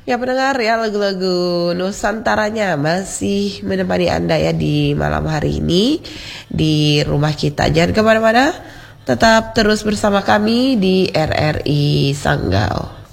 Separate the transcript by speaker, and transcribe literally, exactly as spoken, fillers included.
Speaker 1: Ya pendengar ya, lagu-lagu Nusantaranya masih menemani Anda ya di malam hari ini di rumah kita. Jangan kemana-mana, tetap terus bersama kami di R R I Sanggau.